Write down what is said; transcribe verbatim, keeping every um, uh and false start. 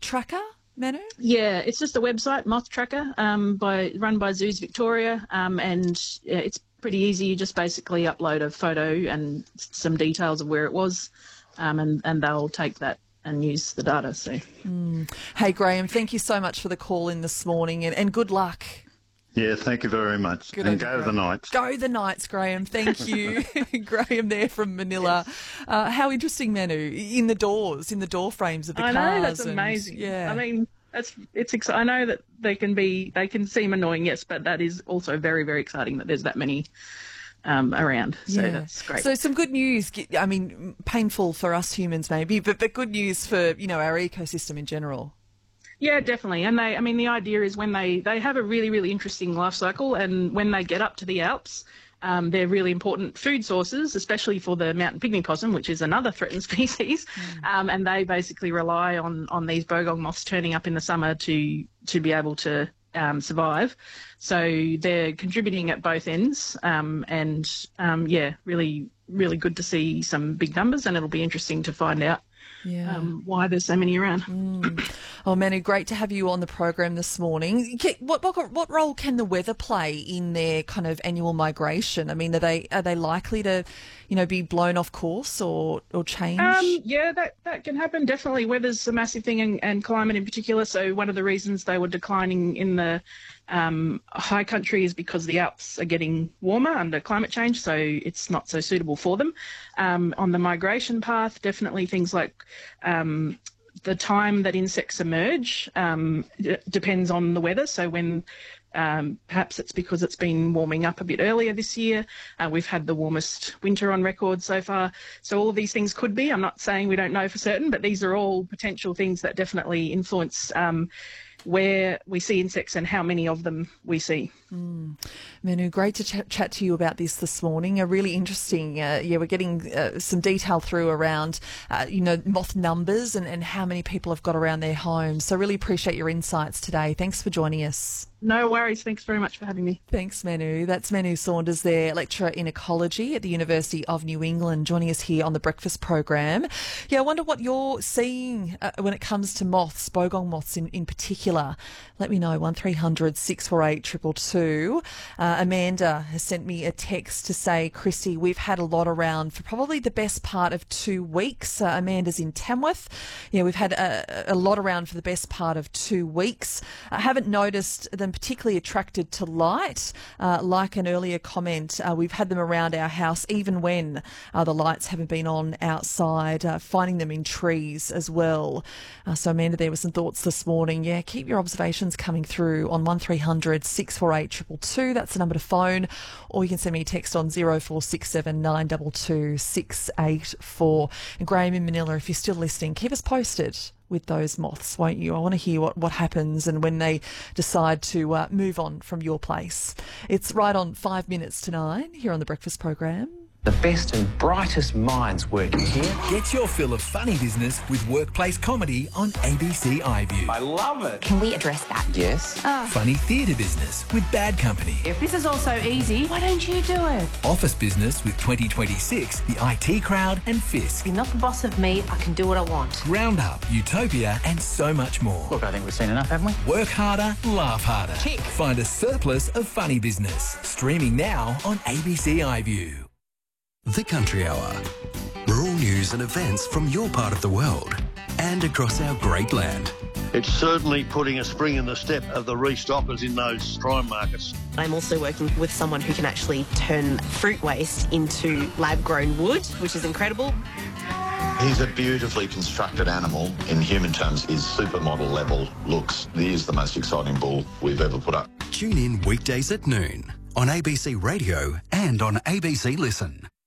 Tracker, Manu? Yeah, it's just a website, Moth Tracker, um, by run by Zoos Victoria, um, and yeah, it's pretty easy. You just basically upload a photo and some details of where it was, um, and, and they'll take that and use the data. So, mm. Hey, Graham, thank you so much for the call in this morning, and, and good luck. Yeah, thank you very much. Good and on go you, the Knights. Go the Knights, Graham. Thank you. Graham there from Manila. Yes. Uh, how interesting, Manu, in the doors, in the door frames of the I cars. know, that's and, amazing. Yeah. I mean, that's it's. Ex- I know that they can be, they can seem annoying, yes, but that is also very, very exciting that there's that many um, around. So yeah. that's great. So some good news. I mean, painful for us humans maybe, but but good news for, you know, our ecosystem in general. Yeah, definitely. And they, I mean, the idea is when they, they have a really, really interesting life cycle, and when they get up to the Alps, um, they're really important food sources, especially for the mountain pygmy possum, which is another threatened species. Mm. Um, and they basically rely on, on these bogong moths turning up in the summer to, to be able to um, survive. So they're contributing at both ends. Um, and, um, yeah, really, really good to see some big numbers, and it'll be interesting to find out Yeah. Um, why there's so many around. Mm. Oh, Manu, great to have you on the program this morning. What, what what role can the weather play in their kind of annual migration? I mean, are they are they likely to, you know, be blown off course or or change? Um, yeah, that that can happen. Definitely, weather's a massive thing, and, and climate in particular. So one of the reasons they were declining in the um, high country is because the Alps are getting warmer under climate change, so it's not so suitable for them. Um, on the migration path, definitely things like um, the time that insects emerge um, d- depends on the weather. So when um, perhaps it's because it's been warming up a bit earlier this year. Uh, we've had the warmest winter on record so far. So all of these things could be. I'm not saying we don't know for certain, but these are all potential things that definitely influence um, where we see insects and how many of them we see. Mm. Manu, great to ch- chat to you about this this morning. A really interesting, uh, yeah, we're getting uh, some detail through around, uh, you know, moth numbers and, and how many people have got around their homes. So really appreciate your insights today. Thanks for joining us. No worries. Thanks very much for having me. Thanks, Manu. That's Manu Saunders there, lecturer in ecology at the University of New England, joining us here on the Breakfast program. Yeah, I wonder what you're seeing uh, when it comes to moths, bogong moths in, in particular. Let me know, one three hundred six four eight two two two. Uh, Amanda has sent me a text to say, Chrissy, we've had a lot around for probably the best part of two weeks. Uh, Amanda's in Tamworth. Yeah, we've had a, a lot around for the best part of two weeks. I haven't noticed them particularly attracted to light. Uh, like an earlier comment, uh, we've had them around our house even when uh, the lights haven't been on outside, uh, finding them in trees as well. Uh, so Amanda, there were some thoughts this morning. Yeah, keep your observations coming through on one three hundred six four eight two two two. That's the number to phone, or you can send me a text on zero four six seven nine two two six eight four. And Graham in Manila, if you're still listening, keep us posted with those moths, won't you? I want to hear what, what happens and when they decide to uh, move on from your place. It's right on five minutes to nine here on the Breakfast program. The best and brightest minds working here. Get your fill of funny business with workplace comedy on A B C iView. I love it. Can we address that? Yes. Uh, Funny theatre business with Bad Company. if this is all so easy, why don't you do it? Office business with twenty twenty-six, the I T Crowd and Fisk. You're not the boss of me. I can do what I want. Roundup, Utopia and so much more. Look, I think we've seen enough, haven't we? Work harder, laugh harder. Tick. Find a surplus of funny business. Streaming now on A B C iView. The Country Hour. Rural news and events from your part of the world and across our great land. It's certainly putting a spring in the step of the restockers in those prime markets. I'm also working with someone who can actually turn fruit waste into lab-grown wood, which is incredible. He's a beautifully constructed animal. In human terms, his supermodel level looks. He is the most exciting bull we've ever put up. Tune in weekdays at noon on A B C Radio and on A B C Listen.